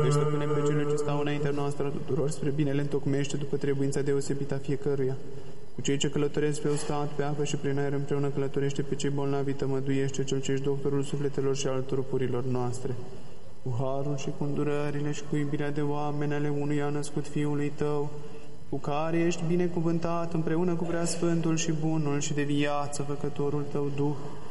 Stăpâne, pe cele ce stau înaintea noastră a tuturor, spre binele întocmește după trebuința deosebită a fiecăruia. Cu cei ce călătoresc pe uscat, pe apă și prin aer împreună călătorește pe cei bolnavi, tămăduiește cel ce ești doctorul sufletelor și al trupurilor noastre. Cu harul și cu îndurările și cu iubirea de oameni ale unuia născut Fiului Tău, cu care ești binecuvântat împreună cu Preasfântul și Bunul și de viață Făcătorul Tău Duh,